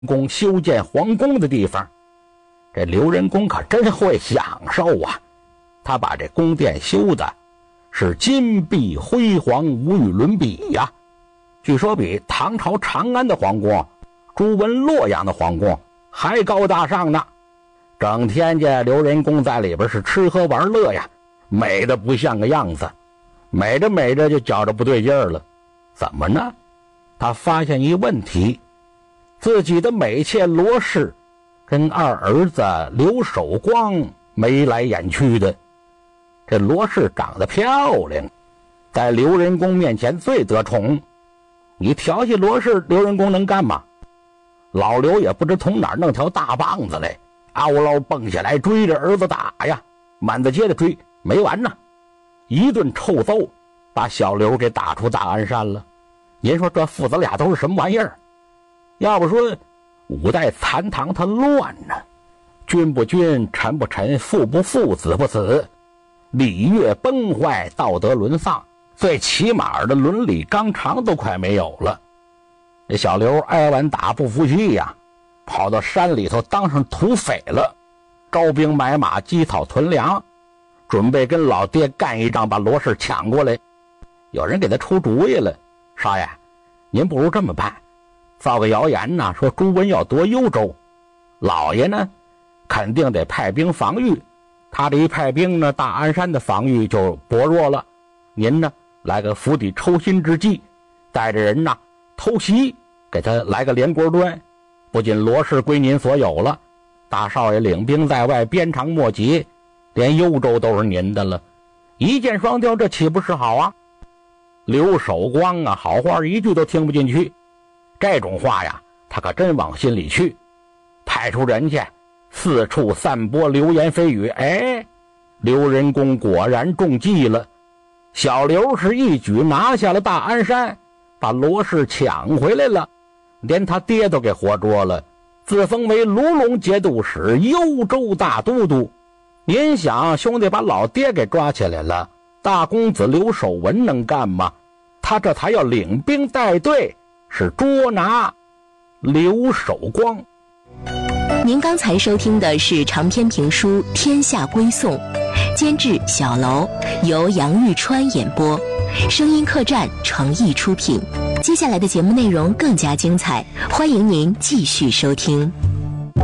宫修建皇宫的地方。这刘仁恭可真会享受啊，他把这宫殿修的是金碧辉煌，无与伦比呀。据说比唐朝长安的皇宫、朱温洛阳的皇宫还高大上呢。整天这刘仁恭在里边是吃喝玩乐呀，美的不像个样子。美着美着就觉着不对劲儿了，怎么呢？他发现一问题，自己的美妾罗氏跟二儿子刘守光眉来眼去的。这罗氏长得漂亮，在刘仁恭面前最得宠。你调戏罗氏，刘仁恭能干嘛？老刘也不知从哪儿弄条大棒子来，嗷唠蹦下来追着儿子打呀，满大街的追，没完呢。一顿臭揍，把小刘给打出大安山了。您说这父子俩都是什么玩意儿？要不说五代残唐它乱呢，君不君，臣不臣，父不父，子不子，礼乐崩坏，道德沦丧，最起码的伦理纲常都快没有了。这小刘挨完打不服气呀，跑到山里头当上土匪了，招兵买马，积草囤粮，准备跟老爹干一仗，把罗氏抢过来。有人给他出主意了，少爷，您不如这么办，造个谣言呢，说朱温要夺幽州，老爷呢肯定得派兵防御，他这一派兵呢，大安山的防御就薄弱了。您呢来个釜底抽薪之计，带着人呢偷袭，给他来个连锅端，不仅罗氏归您所有了，大少爷领兵在外，鞭长莫及，连幽州都是您的了，一箭双雕，这岂不是好啊？刘守光啊，好话一句都听不进去，这种话呀他可真往心里去，派出人去四处散播流言蜚语。哎，刘仁恭果然中计了，小刘是一举拿下了大安山，把罗氏抢回来了，连他爹都给活捉了，自封为卢龙节度使、幽州大都督。您想，兄弟把老爹给抓起来了，大公子刘守文能干吗？他这才要领兵带队，是捉拿刘守光。 您刚才收听的是长篇评书《天下归宋》，监制小楼，由杨玉川演播，声音客栈诚意出品。接下来的节目内容更加精彩，欢迎您继续收听。